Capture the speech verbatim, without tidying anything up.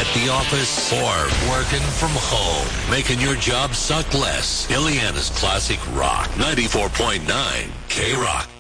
at the office or working from home, making your job suck less. Ileana's Classic Rock, ninety-four point nine K-Rock.